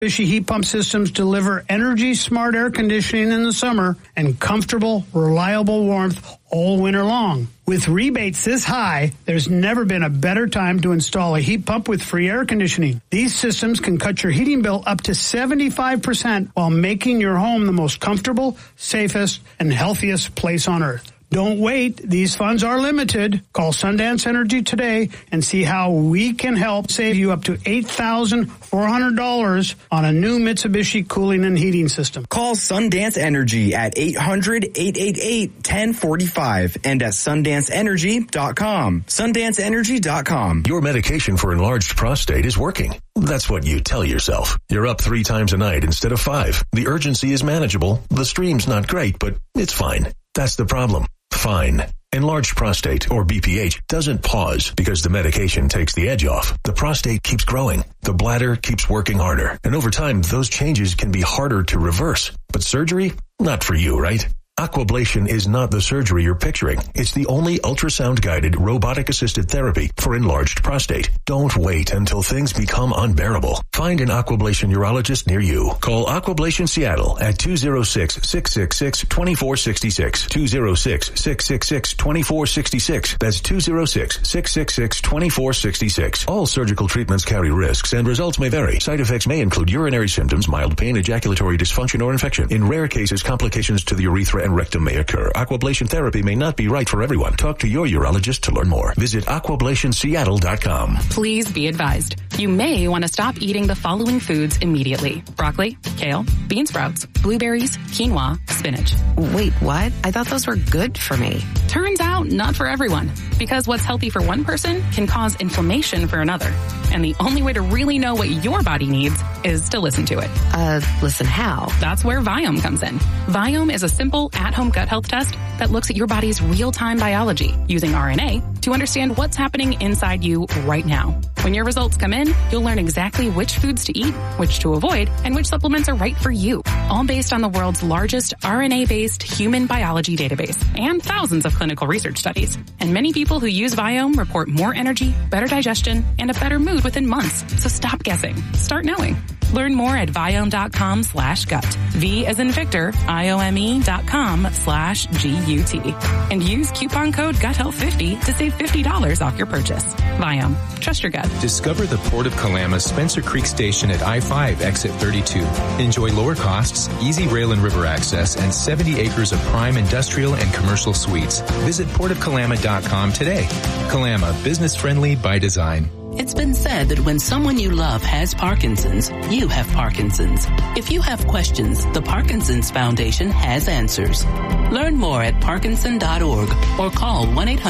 Mitsubishi heat pump systems deliver energy-smart air conditioning in the summer and comfortable, reliable warmth all winter long. With rebates this high, there's never been a better time to install a heat pump with free air conditioning. These systems can cut your heating bill up to 75% while making your home the most comfortable, safest, and healthiest place on earth. Don't wait. These funds are limited. Call Sundance Energy today and see how we can help save you up to $8,400 on a new Mitsubishi cooling and heating system. Call Sundance Energy at 800-888-1045 and at SundanceEnergy.com. SundanceEnergy.com. Your medication for enlarged prostate is working. That's what you tell yourself. You're up 3 times a night instead of 5. The urgency is manageable. The stream's not great, but it's fine. That's the problem. Fine. Enlarged prostate, or BPH, doesn't pause because the medication takes the edge off. The prostate keeps growing. The bladder keeps working harder. And over time, those changes can be harder to reverse. But surgery? Not for you, right? Aquablation is not the surgery you're picturing. It's the only ultrasound-guided, robotic-assisted therapy for enlarged prostate. Don't wait until things become unbearable. Find an Aquablation urologist near you. Call Aquablation Seattle at 206-666-2466. 206-666-2466. That's 206-666-2466. All surgical treatments carry risks and results may vary. Side effects may include urinary symptoms, mild pain, ejaculatory dysfunction, or infection. In rare cases, complications to the urethra and rectum may occur. Aquablation therapy may not be right for everyone. Talk to your urologist to learn more. Visit aquablationseattle.com. Please be advised. You may want to stop eating the following foods immediately. Broccoli, kale, bean sprouts, blueberries, quinoa, spinach. Wait, what? I thought those were good for me. Turns out not for everyone. Because what's healthy for one person can cause inflammation for another. And the only way to really know what your body needs is to listen to it. Listen how? That's where Viome comes in. Viome is a simple at-home gut health test that looks at your body's real-time biology using RNA to understand what's happening inside you right now. When your results come in, you'll learn exactly which foods to eat, which to avoid, and which supplements are right for you. All based on the world's largest RNA-based human biology database and thousands of clinical research studies. And many people who use Viome report more energy, better digestion, and a better mood within months. So stop guessing. Start knowing. Learn more at Viome.com/gut. V as in Victor, IOME.com/GUT. And use coupon code GUTHEALTH50 to save $50 off your purchase. Viome. Trust your gut. Discover the Port of Kalama's Spencer Creek Station at I-5 exit 32. Enjoy lower costs, easy rail and river access, and 70 acres of prime industrial and commercial suites. Visit portofkalama.com today. Kalama, business friendly by design. It's been said that when someone you love has Parkinson's, you have Parkinson's. If you have questions, the Parkinson's Foundation has answers. Learn more at parkinson.org or call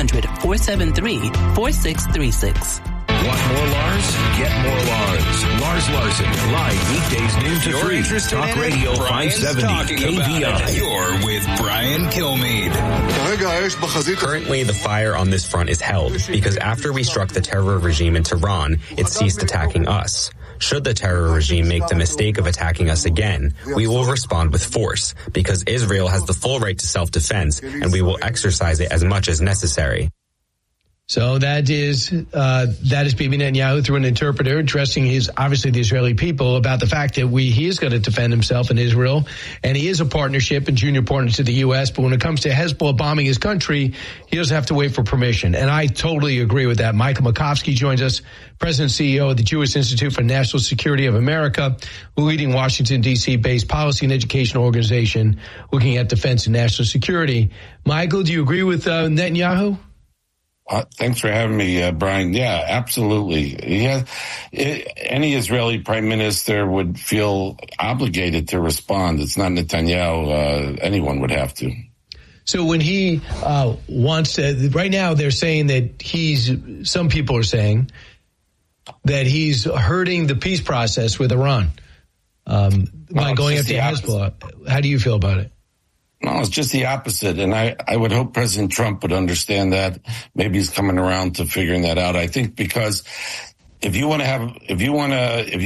1-800-473-4636. Want more Lars? Get more Lars. Lars Larson, live weekdays noon to 3. Talk Radio 570 KVI. You're with Brian Kilmeade. Currently, the fire on this front is held because after we struck the terror regime in Tehran, it ceased attacking us. Should the terror regime make the mistake of attacking us again, we will respond with force because Israel has the full right to self-defense and we will exercise it as much as necessary. So that is Bibi Netanyahu through an interpreter addressing obviously the Israeli people about the fact that he is going to defend himself in Israel, and he is a partnership and junior partner to the U.S., but when it comes to Hezbollah bombing his country, he doesn't have to wait for permission. And I totally agree with that. Michael Makovsky joins us, President and CEO of the Jewish Institute for National Security of America, a leading Washington, D.C. based policy and educational organization looking at defense and national security. Michael, do you agree with Netanyahu? Thanks for having me, Brian. Yeah, absolutely. Any Israeli prime minister would feel obligated to respond. It's not Netanyahu. Anyone would have to. So when he wants to, right now they're saying that some people are saying that he's hurting the peace process with Iran by going after Hezbollah. How do you feel about it? No, it's just the opposite. And I would hope President Trump would understand that. Maybe he's coming around to figuring that out. I think because if you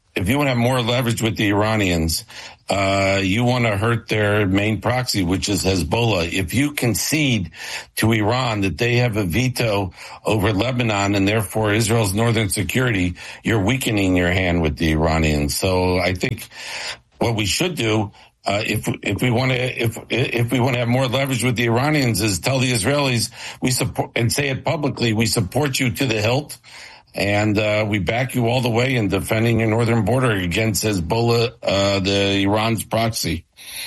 if you want to have more leverage with the Iranians, you want to hurt their main proxy, which is Hezbollah. If you concede to Iran that they have a veto over Lebanon and therefore Israel's northern security, you're weakening your hand with the Iranians. So I think what we should do, if we want to have more leverage with the Iranians, is tell the Israelis we support, and say it publicly, we support you to the hilt. And we back you all the way in defending your northern border against Hezbollah, the Iran's proxy.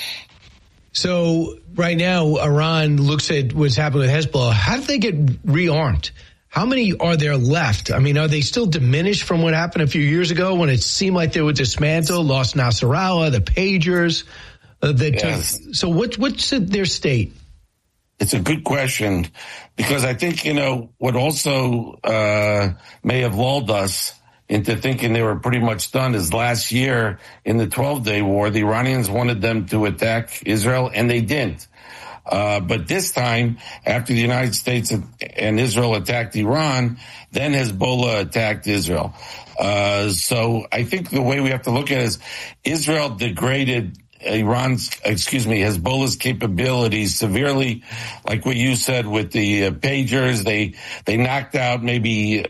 So right now, Iran looks at what's happened with Hezbollah. How did they get rearmed? How many are there left? I mean, are they still diminished from what happened a few years ago when it seemed like they were dismantled, lost Nasrallah, the pagers? So what's their state? It's a good question, because I think, what also may have lulled us into thinking they were pretty much done is last year in the 12-day war, the Iranians wanted them to attack Israel, and they didn't. But this time, after the United States and Israel attacked Iran, then Hezbollah attacked Israel. So I think the way we have to look at it is Israel degraded Hezbollah's capabilities severely, like what you said with the pagers. They knocked out maybe,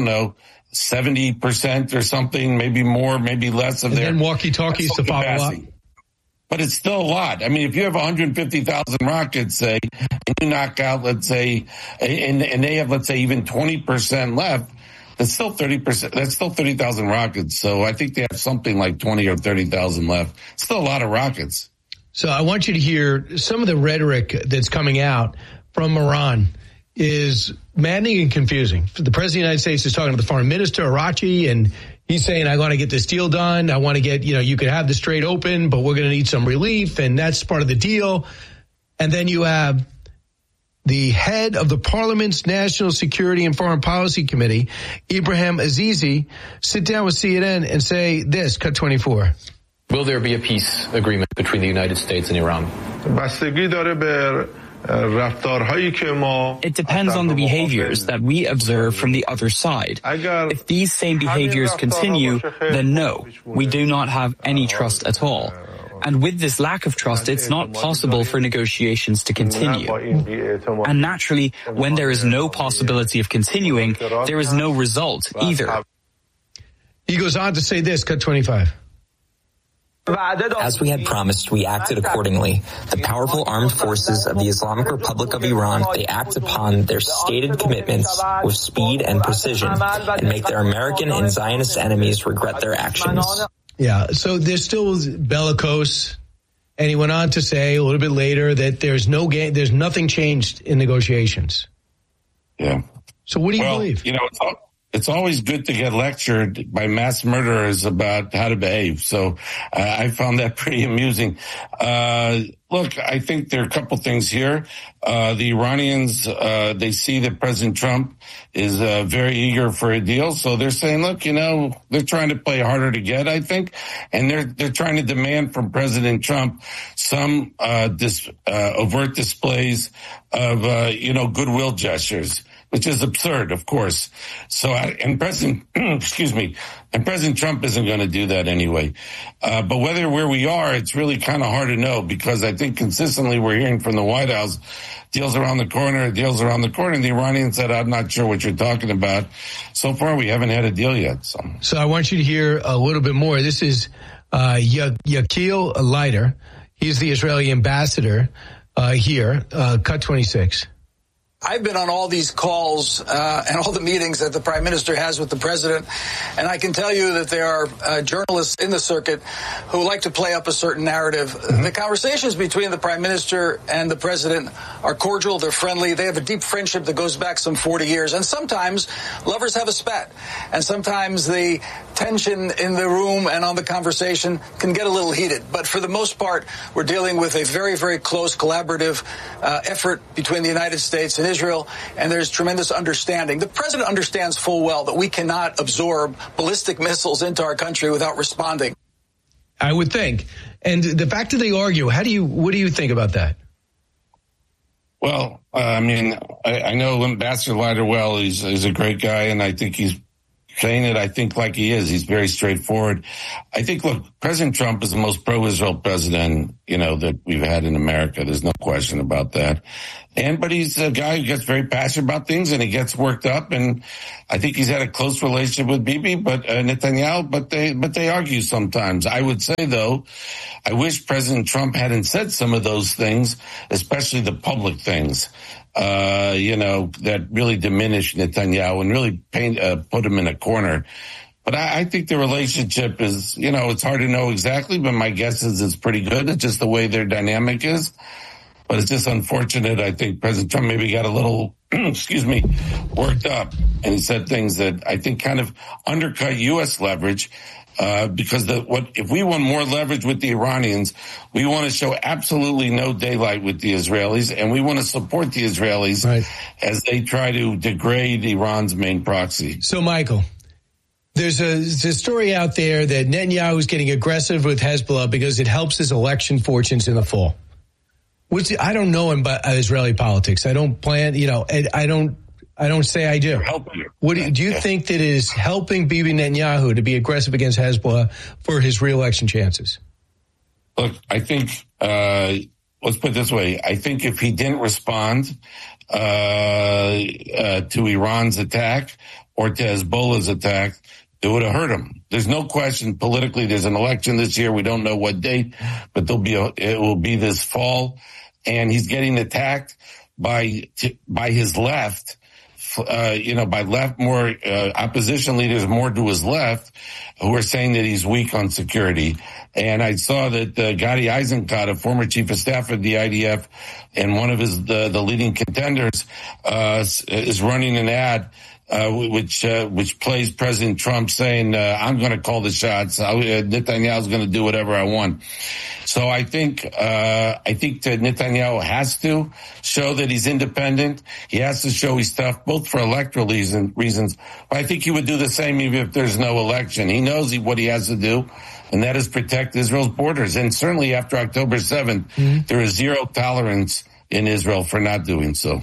70% or something, maybe more, maybe less of their walkie-talkies to follow up. But it's still a lot. I mean, if you have 150,000 rockets, say, and you knock out, let's say, and they have, let's say, even 20% left, that's still 30%. That's still 30,000 rockets. So I think they have something like 20 or 30,000 left. Still a lot of rockets. So I want you to hear some of the rhetoric that's coming out from Iran is maddening and confusing. The President of the United States is talking to the Foreign Minister, Arachi, and he's saying, I want to get this deal done. I want to get, you could have the Strait open, but we're going to need some relief, and that's part of the deal. And then you have the head of the Parliament's National Security and Foreign Policy Committee, Ibrahim Azizi, sit down with CNN and say this, cut 24. Will there be a peace agreement between the United States and Iran? It depends on the behaviors that we observe from the other side. If these same behaviors continue, then no, we do not have any trust at all. And with this lack of trust, it's not possible for negotiations to continue. And naturally, when there is no possibility of continuing, there is no result either. He goes on to say this, cut 25. As we had promised, we acted accordingly. The powerful armed forces of the Islamic Republic of Iran, they act upon their stated commitments with speed and precision and make their American and Zionist enemies regret their actions. Yeah, so there's still bellicose, and he went on to say a little bit later that there's nothing changed in negotiations. Yeah. So what do you believe? It's always good to get lectured by mass murderers about how to behave. So I found that pretty amusing. Look, I think there are a couple things here. The Iranians, they see that President Trump is very eager for a deal. So they're saying, look, they're trying to play harder to get, I think. And they're trying to demand from President Trump some overt displays of, goodwill gestures, which is absurd, of course. So, and President Trump isn't going to do that anyway. But where we are, it's really kind of hard to know, because I think consistently we're hearing from the White House, deals around the corner. And the Iranians said, I'm not sure what you're talking about. So far, we haven't had a deal yet. So I want you to hear a little bit more. This is Yakil Leiter. He's the Israeli ambassador here. Cut 26. I've been on all these calls and all the meetings that the Prime Minister has with the President, and I can tell you that there are journalists in the circuit who like to play up a certain narrative. Mm-hmm. The conversations between the Prime Minister and the President are cordial, they're friendly, they have a deep friendship that goes back some 40 years, and sometimes lovers have a spat, and sometimes the tension in the room and on the conversation can get a little heated. But for the most part, we're dealing with a very, very close collaborative effort between the United States and Israel, and there's tremendous understanding. The President understands full well that we cannot absorb ballistic missiles into our country without responding. I would think. And the fact that they argue, what do you think about that? Well, I know Ambassador Leiter well. He's a great guy, and I think he's saying it, I think, like he is. He's very straightforward. I think, look, President Trump is the most pro-Israel president, that we've had in America. There's no question about that. But he's a guy who gets very passionate about things and he gets worked up. And I think he's had a close relationship with Bibi, Netanyahu, but they argue sometimes. I would say, though, I wish President Trump hadn't said some of those things, especially the public things, that really diminish Netanyahu and really put him in a corner. But I think the relationship is, it's hard to know exactly, but my guess is it's pretty good. It's just the way their dynamic is. But it's just unfortunate. I think President Trump maybe got a little, worked up. And he said things that I think kind of undercut U.S. leverage. Because if we want more leverage with the Iranians, we want to show absolutely no daylight with the Israelis, and we want to support the Israelis as they try to degrade Iran's main proxy. So, Michael, there's a story out there that Netanyahu is getting aggressive with Hezbollah because it helps his election fortunes in the fall. Which I don't know about Israeli politics. I don't plan, I don't say I do. Do you think that is helping Bibi Netanyahu to be aggressive against Hezbollah for his re-election chances? Look, I think, let's put it this way. I think if he didn't respond to Iran's attack or to Hezbollah's attack, it would have hurt him. There's no question politically there's an election this year. We don't know what date, but it will be this fall. And he's getting attacked by his left. By left, more opposition leaders more to his left, who are saying that he's weak on security. And I saw that Gadi Eisenkot, a former chief of staff of the IDF, and one of the leading contenders, is running an ad which plays President Trump saying, "I'm going to call the shots. Netanyahu's going to do whatever I want." So I think that Netanyahu has to show that he's independent. He has to show he's tough, both for electoral reasons. But I think he would do the same even if there's no election. He knows what he has to do, and that is protect Israel's borders. And certainly after October 7th, there is zero tolerance in Israel for not doing so.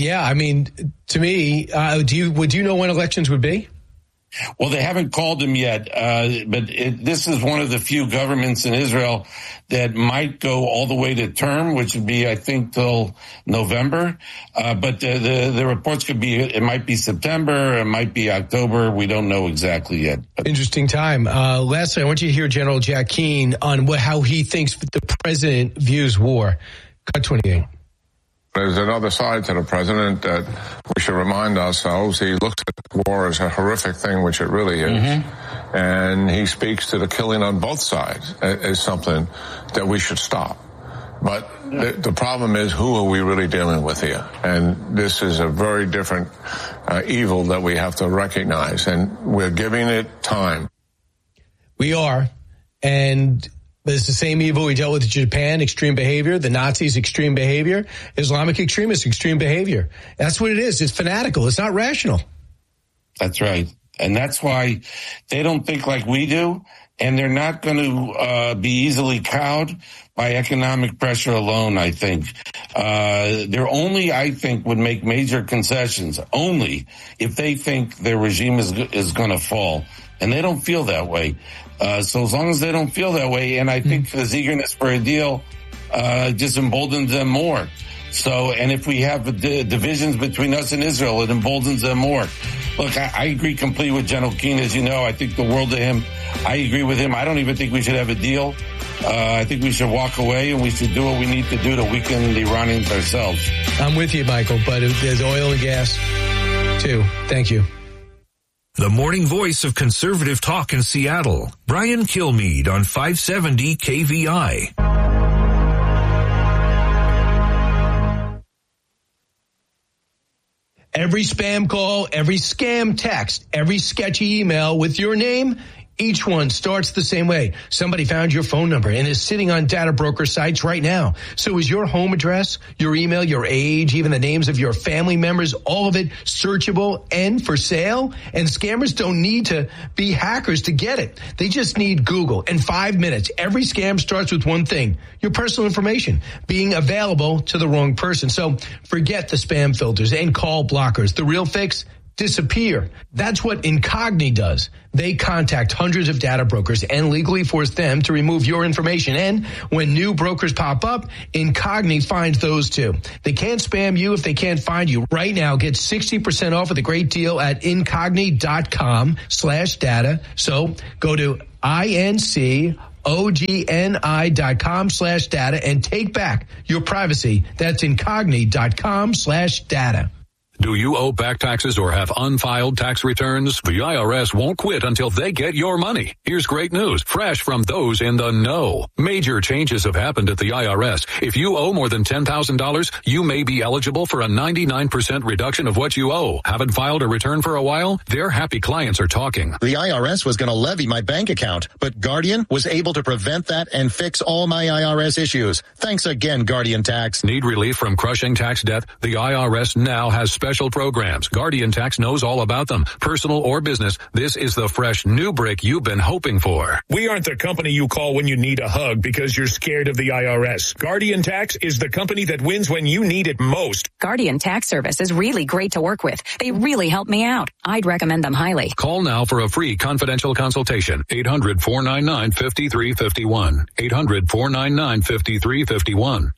To me, would you know when elections would be? Well, they haven't called them yet, but this is one of the few governments in Israel that might go all the way to term, which would be, I think, till November. But the reports could be, it might be September, it might be October. We don't know exactly yet. Interesting time. Lastly, I want you to hear General Jack Keane on how he thinks the president views war. Cut 28. There's another side to the president that we should remind ourselves. He looks at war as a horrific thing, which it really is. Mm-hmm. And he speaks to the killing on both sides as something that we should stop. But the problem is, who are we really dealing with here? And this is a very different evil that we have to recognize. And we're giving it time. We are. And it's the same evil we dealt with in Japan, extreme behavior, the Nazis, extreme behavior, Islamic extremists, extreme behavior. That's what it is. It's fanatical. It's not rational. That's right. And that's why they don't think like we do. And they're not going to be easily cowed by economic pressure alone, I think. They're only, I think, would make major concessions only if they think their regime is going to fall. And they don't feel that way. So as long as they don't feel that way, and I think this eagerness for a deal just emboldens them more. So, and if we have divisions between us and Israel, it emboldens them more. Look, I agree completely with General Keane. As you know, I think the world of him. I agree with him. I don't even think we should have a deal. I think we should walk away, and we should do what we need to do to weaken the Iranians ourselves. I'm with you, Michael, but there's oil and gas, too. Thank you. The morning voice of conservative talk in Seattle, Brian Kilmeade on 570 KVI. Every spam call, every scam text, every sketchy email with your name, each one starts the same way. Somebody found your phone number and is sitting on data broker sites right now. So is your home address, your email, your age, even the names of your family members, all of it searchable and for sale? And scammers don't need to be hackers to get it. They just need Google. In 5 minutes, every scam starts with one thing: your personal information being available to the wrong person. So forget the spam filters and call blockers. The real fix: disappear. That's what Incogni does. They contact hundreds of data brokers and legally force them to remove your information. And when new brokers pop up, Incogni finds those too. They can't spam you if they can't find you. Right now, get 60% off with a great deal at incogni.com/data. So go to OGNI.com/data and take back your privacy. That's incogni.com/data. Do you owe back taxes or have unfiled tax returns? The IRS won't quit until they get your money. Here's great news, fresh from those in the know. Major changes have happened at the IRS. If you owe more than $10,000, you may be eligible for a 99% reduction of what you owe. Haven't filed a return for a while? Their happy clients are talking. The IRS was going to levy my bank account, but Guardian was able to prevent that and fix all my IRS issues. Thanks again, Guardian Tax. Need relief from crushing tax debt? The IRS now has special programs. Guardian Tax knows all about them. Personal or business, this is the fresh new break you've been hoping for. We aren't the company you call when you need a hug because you're scared of the IRS. Guardian Tax is the company that wins when you need it most. Guardian Tax Service is really great to work with. They really help me out. I'd recommend them highly. Call now for a free confidential consultation. 800-499-5351. 800-499-5351.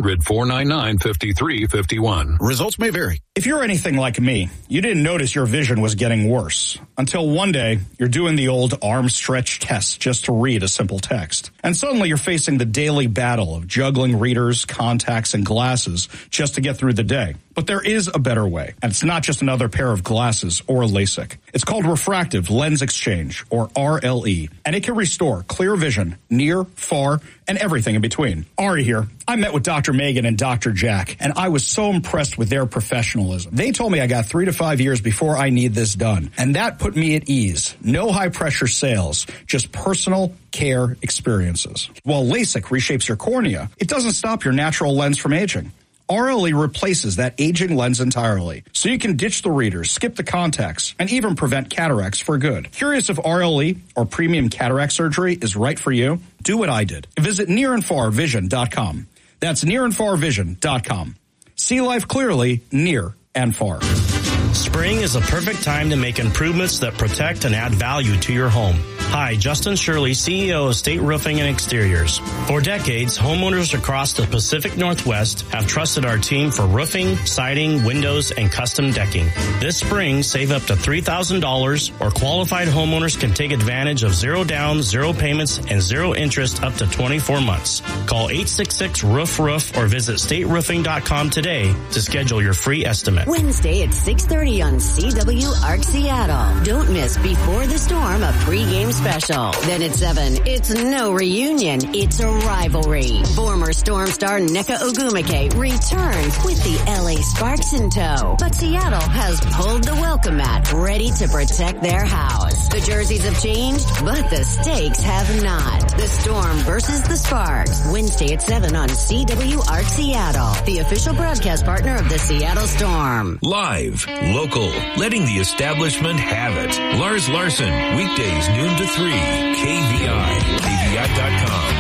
800-499-5351. Results may vary. If you're anything like me, you didn't notice your vision was getting worse until one day you're doing the old arm stretch test just to read a simple text. And suddenly you're facing the daily battle of juggling readers, contacts, and glasses just to get through the day. But there is a better way, and it's not just another pair of glasses or LASIK. It's called refractive lens exchange, or RLE, and it can restore clear vision near, far, and everything in between. Ari here. I met with Dr. Megan and Dr. Jack, and I was so impressed with their professionalism. They told me I got 3 to 5 years before I need this done, and that put me at ease. No high-pressure sales, just personal care experiences. While LASIK reshapes your cornea, it doesn't stop your natural lens from aging. RLE replaces that aging lens entirely, so you can ditch the readers, skip the contacts, and even prevent cataracts for good. Curious if RLE or premium cataract surgery is right for you? Do what I did. Visit nearandfarvision.com. That's nearandfarvision.com. See life clearly, near and far. Spring is the perfect time to make improvements that protect and add value to your home. Hi, Justin Shirley, CEO of State Roofing and Exteriors. For decades, homeowners across the Pacific Northwest have trusted our team for roofing, siding, windows, and custom decking. This spring, save up to $3,000, or qualified homeowners can take advantage of 0 down, 0 payments, and 0 interest up to 24 months. Call 866-ROOF-ROOF or visit stateroofing.com today to schedule your free estimate. Wednesday at 6:30 on CWARC Seattle. Don't miss Before the Storm, a pregame special. Then at 7, it's no reunion, it's a rivalry. Former Storm star Nneka Ogwumike returns with the LA Sparks in tow. But Seattle has pulled the welcome mat, ready to protect their house. The jerseys have changed, but the stakes have not. The Storm versus the Sparks. Wednesday at 7 on CWARC Seattle, the official broadcast partner of the Seattle Storm. Live, local, letting the establishment have it. Lars Larson, weekdays noon to 3, KVI, KVI.com.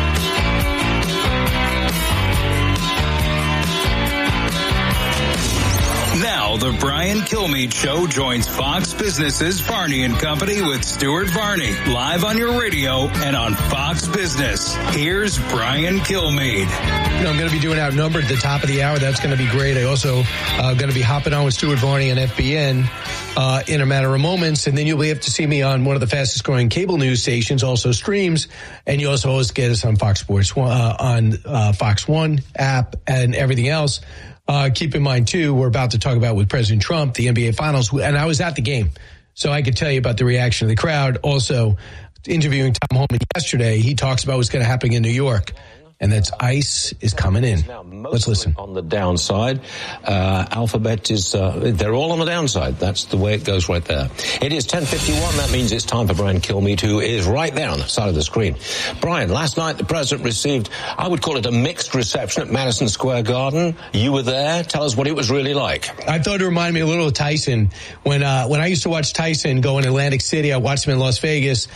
Now the Brian Kilmeade Show joins Fox Business's Varney and Company with Stuart Varney, live on your radio and on Fox Business. Here's Brian Kilmeade. I'm going to be doing Outnumbered at the top of the hour. That's going to be great. I also going to be hopping on with Stuart Varney and FBN in a matter of moments, and then you'll be able to see me on one of the fastest growing cable news stations, also streams, and you also always get us on Fox Sports, on Fox One app and everything else. Keep in mind, too, we're about to talk about with President Trump, the NBA Finals, and I was at the game, so I could tell you about the reaction of the crowd. Also, interviewing Tom Homan yesterday, he talks about what's going to happen in New York, and that's ICE is coming in. Let's listen. On the downside, Alphabet is, they're all on the downside. That's the way it goes right there. It is 10:51. That means it's time for Brian Kilmeade, who is right there on the side of the screen. Brian, last night the president received, I would call it a mixed reception at Madison Square Garden. You were there. Tell us what it was really like. I thought it reminded me a little of Tyson. When I used to watch Tyson go in Atlantic City, I watched him in Las Vegas.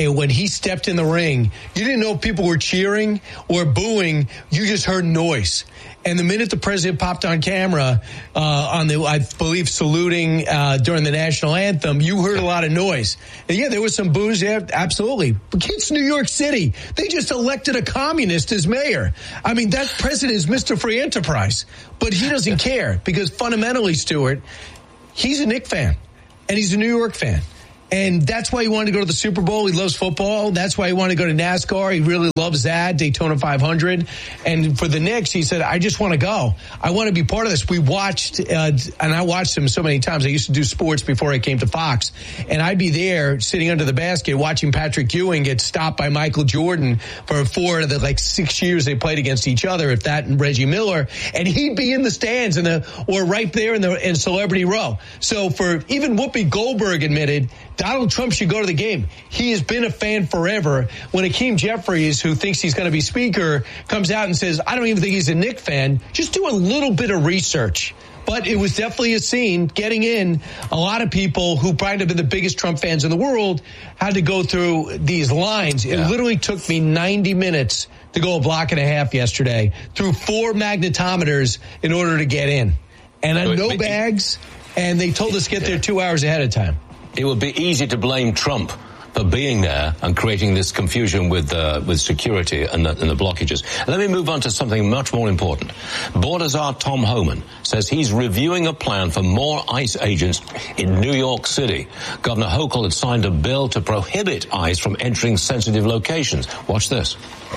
And when he stepped in the ring, you didn't know if people were cheering or booing. You just heard noise. And the minute the president popped on camera, I believe, saluting during the national anthem, you heard a lot of noise. And yeah, there was some boos there, absolutely. But it's New York City. They just elected a communist as mayor. I mean, that president is Mr. Free Enterprise. But he doesn't care because fundamentally, Stuart, he's a Knicks fan and he's a New York fan. And that's why he wanted to go to the Super Bowl. He loves football. That's why he wanted to go to NASCAR. He really loves that, Daytona 500. And for the Knicks, he said, I just want to go. I want to be part of this. We watched, and I watched him so many times. I used to do sports before I came to Fox. And I'd be there sitting under the basket watching Patrick Ewing get stopped by Michael Jordan for 4 of the 6 years they played against each other, if that and Reggie Miller. And he'd be in the stands or right there in Celebrity Row. So for even Whoopi Goldberg admitted, Donald Trump should go to the game. He has been a fan forever. When Hakeem Jeffries, who thinks he's going to be speaker, comes out and says, I don't even think he's a Knicks fan, just do a little bit of research. But it was definitely a scene getting in. A lot of people who probably have been the biggest Trump fans in the world had to go through these lines. Yeah. It literally took me 90 minutes to go a block and a half yesterday through 4 magnetometers in order to get in. And no bags, and they told us to get there 2 hours ahead of time. It would be easy to blame Trump for being there and creating this confusion with security and the blockages. Let me move on to something much more important. Border Czar Tom Homan says he's reviewing a plan for more ICE agents in New York City. Governor Hochul had signed a bill to prohibit ICE from entering sensitive locations. Watch this.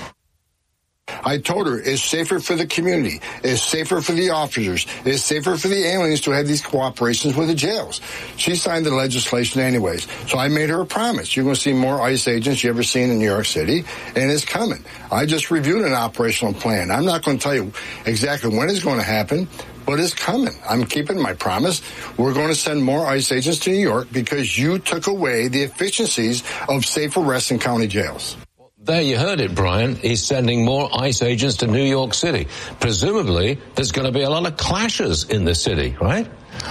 I told her it's safer for the community, it's safer for the officers, it's safer for the aliens to have these cooperations with the jails. She signed the legislation anyways. So I made her a promise. You're going to see more ICE agents you ever seen in New York City, and it's coming. I just reviewed an operational plan. I'm not going to tell you exactly when it's going to happen, but it's coming. I'm keeping my promise. We're going to send more ICE agents to New York because you took away the efficiencies of safe arrests in county jails. There you heard it, Brian. He's sending more ICE agents to New York City. Presumably, there's going to be a lot of clashes in the city, right?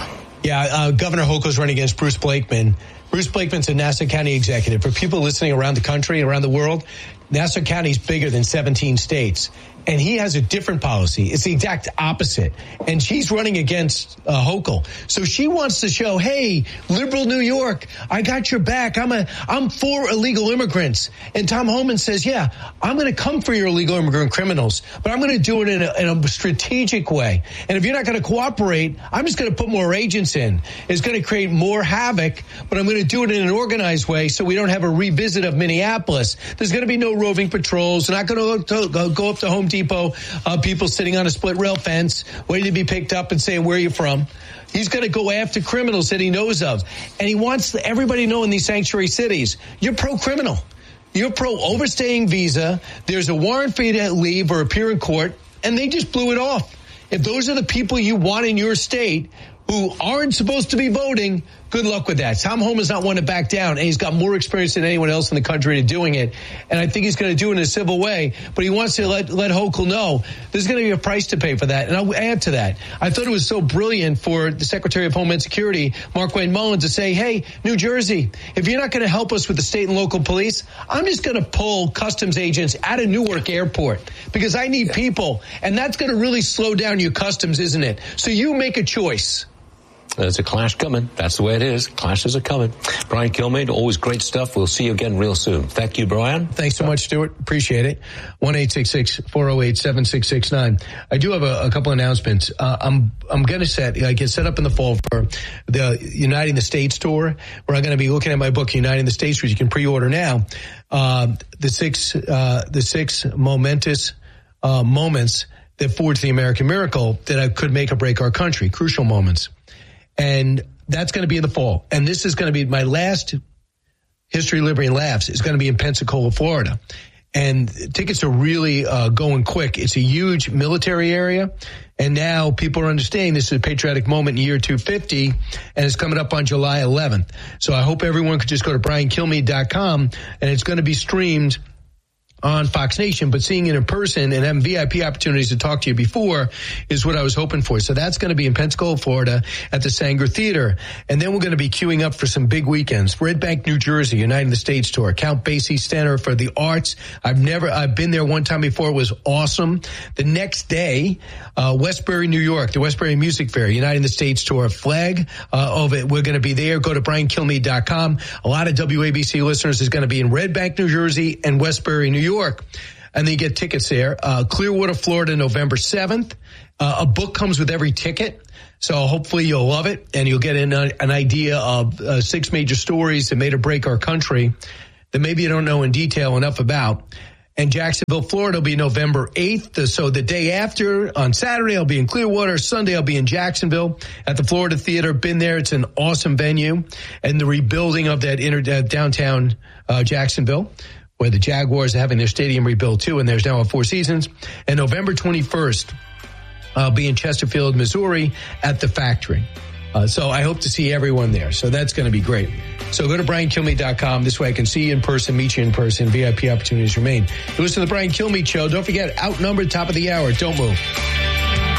Yeah, Governor Hochul's running against Bruce Blakeman. Bruce Blakeman's a Nassau County executive. For people listening around the country, around the world, Nassau County is bigger than 17 states. And he has a different policy. It's the exact opposite. And she's running against Hochul. So she wants to show, hey, liberal New York, I got your back. I'm for illegal immigrants. And Tom Homan says, yeah, I'm going to come for your illegal immigrant criminals, but I'm going to do it in a strategic way. And if you're not going to cooperate, I'm just going to put more agents in. It's going to create more havoc, but I'm going to do it in an organized way so we don't have a revisit of Minneapolis. There's going to be no roving patrols. They're not going to go up to Home Depot, people sitting on a split rail fence waiting to be picked up and saying, where are you from? He's going to go after criminals that he knows of. And he wants everybody to know in these sanctuary cities, you're pro-criminal. You're pro-overstaying visa. There's a warrant for you to leave or appear in court, and they just blew it off. If those are the people you want in your state who aren't supposed to be voting, good luck with that. Tom Homan's not one to back down, and he's got more experience than anyone else in the country to doing it. And I think he's going to do it in a civil way, but he wants to let Hochul know there's going to be a price to pay for that. And I'll add to that. I thought it was so brilliant for the Secretary of Homeland Security, Markwayne Mullin, to say, hey, New Jersey, if you're not going to help us with the state and local police, I'm just going to pull customs agents out of Newark Airport because I need people. And that's going to really slow down your customs, isn't it? So you make a choice. There's a clash coming. That's the way it is. Clashes are coming. Brian Kilmeade, always great stuff. We'll see you again real soon. Thank you, Brian. Thanks so much, Stuart. Appreciate it. 1-866-408-7669. I do have a couple announcements. I'm going to get set up in the fall for the Uniting the States tour, where I'm going to be looking at my book, Uniting the States, which you can pre-order now. The six momentous moments that forged the American miracle that could make or break our country. Crucial moments. And that's going to be in the fall. And this is going to be my last History, Liberty, and Laughs. It's going to be in Pensacola, Florida. And tickets are really going quick. It's a huge military area. And now people are understanding this is a patriotic moment in year 250. And it's coming up on July 11th. So I hope everyone could just go to briankilmeade.com. And it's going to be streamed on Fox Nation, but seeing it in person and having VIP opportunities to talk to you before is what I was hoping for. So that's going to be in Pensacola, Florida at the Sanger Theater. And then we're going to be queuing up for some big weekends. Red Bank, New Jersey, United the States Tour, Count Basie Center for the Arts. I've been there one time before. It was awesome. The next day, Westbury, New York, the Westbury Music Fair, United the States Tour, flag of it. We're going to be there. Go to BrianKilmeade.com. A lot of WABC listeners is going to be in Red Bank, New Jersey and Westbury, New York. And then you get tickets there. Clearwater, Florida, November 7th. A book comes with every ticket. So hopefully you'll love it and you'll get an idea of 6 major stories that made or break our country that maybe you don't know in detail enough about. And Jacksonville, Florida will be November 8th. So the day after, on Saturday, I'll be in Clearwater. Sunday, I'll be in Jacksonville at the Florida Theater. Been there. It's an awesome venue. And the rebuilding of that downtown Jacksonville, where the Jaguars are having their stadium rebuilt too. And there's now a Four Seasons. And November 21st, I'll be in Chesterfield, Missouri at the Factory. So I hope to see everyone there. So that's going to be great. So go to BrianKilmeade.com. This way I can see you in person, meet you in person. VIP opportunities remain. You listen to the Brian Kilmeade Show. Don't forget, outnumbered, top of the hour. Don't move.